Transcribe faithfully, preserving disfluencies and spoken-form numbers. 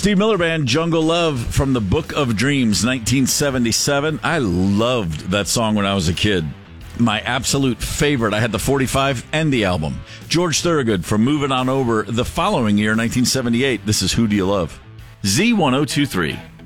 Steve Miller Band, Jungle Love from the Book of Dreams, nineteen seventy-seven. I loved that song when I was a kid. My absolute favorite. I had the forty-five and the album. George Thorogood from Moving On Over the following year, nineteen seventy-eight. This is Who Do You Love? Z ten twenty-three.